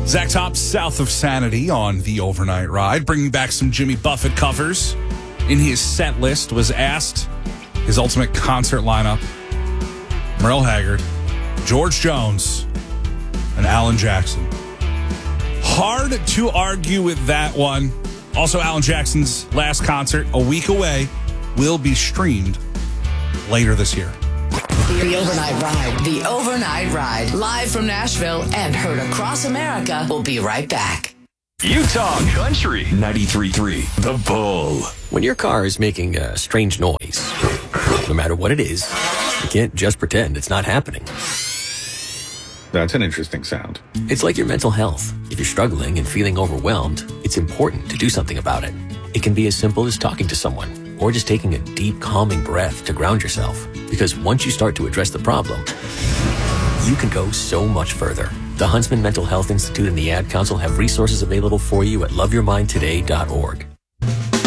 Zach Top, South of Sanity on the Overnight Ride, bringing back some Jimmy Buffett covers. In his set list was asked his ultimate concert lineup: Merle Haggard, George Jones, and Alan Jackson. Hard to argue with that one. Also, Alan Jackson's last concert, a week away, will be streamed later this year. The Overnight Ride. The Overnight Ride. Live from Nashville and heard across America. We'll be right back. Utah Country 93.3 The Bull. When your car is making a strange noise, no matter what it is, you can't just pretend it's not happening. That's an interesting sound. It's like your mental health. If you're struggling and feeling overwhelmed, it's important to do something about it. It can be as simple as talking to someone or just taking a deep, calming breath to ground yourself. Because once you start to address the problem, you can go so much further. The Huntsman Mental Health Institute and the Ad Council have resources available for you at loveyourmindtoday.org.